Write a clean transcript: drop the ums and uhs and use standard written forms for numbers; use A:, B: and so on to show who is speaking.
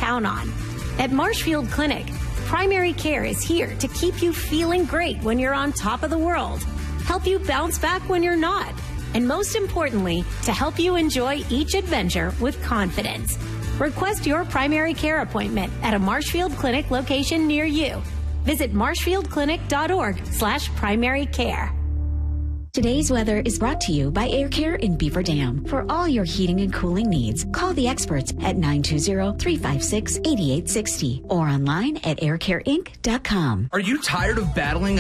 A: count on. At Marshfield Clinic, primary care is here to keep you feeling great when you're on top of the world, help you bounce back when you're not, and most importantly, to help you enjoy each adventure with confidence. Request your primary care appointment at a Marshfield Clinic location near you. Visit marshfieldclinic.org/primary care.
B: Today's weather is brought to you by Air Care in Beaver Dam. For all your heating and cooling needs, call the experts at 920-356-8860 or online at aircareinc.com.
C: Are you tired of battling